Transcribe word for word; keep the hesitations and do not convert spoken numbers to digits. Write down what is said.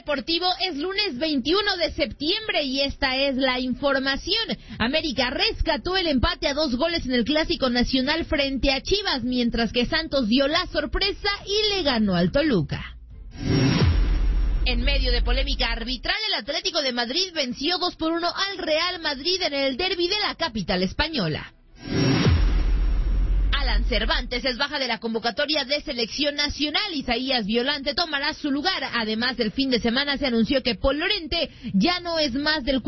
deportivo es lunes veintiuno de septiembre y esta es la información. América rescató el empate a dos goles en el Clásico Nacional frente a Chivas, mientras que Santos dio la sorpresa y le ganó al Toluca. En medio de polémica arbitral, el Atlético de Madrid venció dos por uno al Real Madrid en el derbi de la capital española. Alan Cervantes es baja de la convocatoria de selección nacional. Isaías Violante tomará su lugar. Además, del fin de semana se anunció que Paul Lorente ya no es más del